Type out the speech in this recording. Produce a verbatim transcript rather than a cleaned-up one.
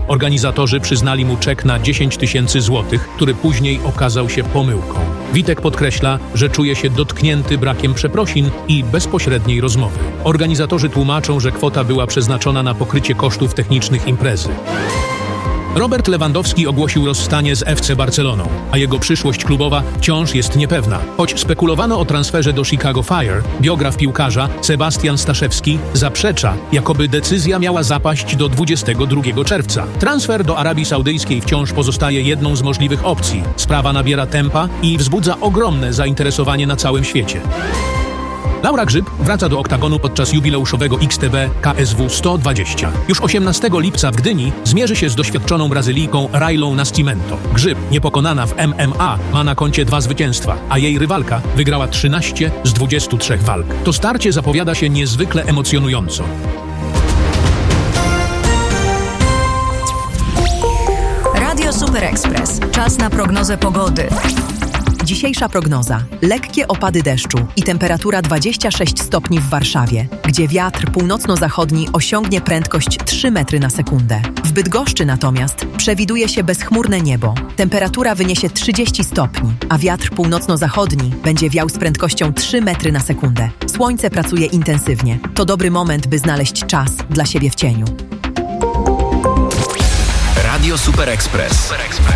Organizatorzy przyznali mu czek na dziesięć tysięcy złotych, który później okazał się pomyłką. Witek podkreśla, że czuje się dotknięty brakiem przeprosin i bezpośredniej rozmowy. Organizatorzy tłumaczą, że kwota była przeznaczona na pokrycie kosztów technicznych imprezy. Robert Lewandowski ogłosił rozstanie z F C Barceloną, a jego przyszłość klubowa wciąż jest niepewna. Choć spekulowano o transferze do Chicago Fire, biograf piłkarza Sebastian Staszewski zaprzecza, jakoby decyzja miała zapaść do dwudziestego drugiego czerwca. Transfer do Arabii Saudyjskiej wciąż pozostaje jedną z możliwych opcji. Sprawa nabiera tempa i wzbudza ogromne zainteresowanie na całym świecie. Laura Grzyb wraca do oktagonu podczas jubileuszowego X T B K S W sto dwadzieścia. Już osiemnastego lipca w Gdyni zmierzy się z doświadczoną Brazylijką Railą Nascimento. Grzyb, niepokonana w M M A, ma na koncie dwa zwycięstwa, a jej rywalka wygrała trzynaście z dwudziestu trzech walk. To starcie zapowiada się niezwykle emocjonująco. Radio Super Express. Czas na prognozę pogody. Dzisiejsza prognoza. Lekkie opady deszczu i temperatura dwadzieścia sześć stopni w Warszawie, gdzie wiatr północno-zachodni osiągnie prędkość trzy metry na sekundę. W Bydgoszczy natomiast przewiduje się bezchmurne niebo. Temperatura wyniesie trzydzieści stopni, a wiatr północno-zachodni będzie wiał z prędkością trzy metry na sekundę. Słońce pracuje intensywnie. To dobry moment, by znaleźć czas dla siebie w cieniu. Radio Super Express.